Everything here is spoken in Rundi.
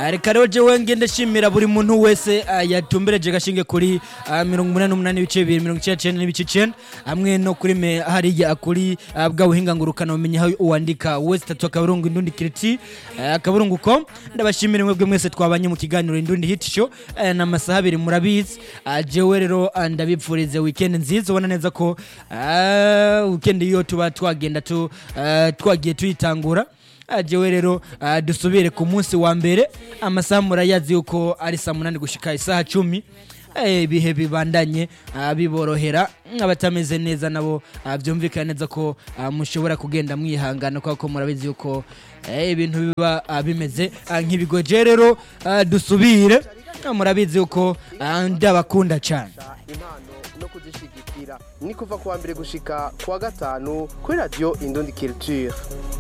reka rero jewe ngende shimira buri muntu wese yatumbereje gashinge kuri 88 ibice 299 n'ibice 9 hamwe no kuri me hariya kuri bwa buhinga ngurukana umenye aho uwandika West Tatu akaburungu Indundi Kiriti akaburungu.com. ndabashimira mwebwe mwese twabanye mu kiganiro Indundi Hit Show na masaha 2 murabizi. jewe rero ndabipfurize weekend nziza, ubona neza ko weekend iyo tuba twagenda twagiye tuyitangura. jewe rero dusubire ku munsi wa mbere amasaha murayazi yuko ari saa 8 gushika isaha 10. bihe bibandanye biborohera abatameze neza nabo byumvikana neza ko mushobora kugenda mwihangana kuko murabizi yuko ibintu biba bimeze nk'ibigoje. rero dusubire, murabizi yuko ndabakunda cyane. impano no kuzishigikira ni kuva kuwa mbere gushika kuwa gatanu kuri radio Indundi Culture.